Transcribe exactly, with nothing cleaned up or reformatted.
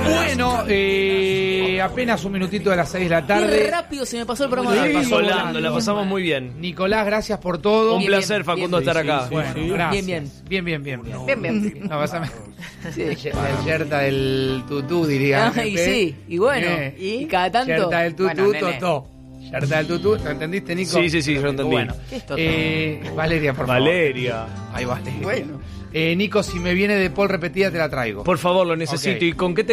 Bueno, eh, apenas un minutito de las seis de la tarde. Qué rápido se me pasó el programa. La de hoy. pasó volando, la pasamos muy bien. Nicolás, gracias por todo. Un Bien, placer, bien, Facundo, bien, estar sí, acá. sí, sí. Bueno, Bien, gracias. bien. Bien, bien, bien. bien. Bien, bien. No, pásame. Sí. El yerta del tutú, diría. Ah, y Pepe. sí, y bueno, Eh, y cada tanto. Yerta del tutú, Bueno, nene. totó. Yerta del tutú, ¿lo entendiste, Nico? Sí, sí, sí, yo entendí. Bueno, ¿Qué es totó? eh, Valeria, por favor. Valeria. Ay, Valeria. Bueno. Eh, Nico, si me viene de Paul repetida, te la traigo. Por favor, lo necesito. Ok. ¿Y con qué te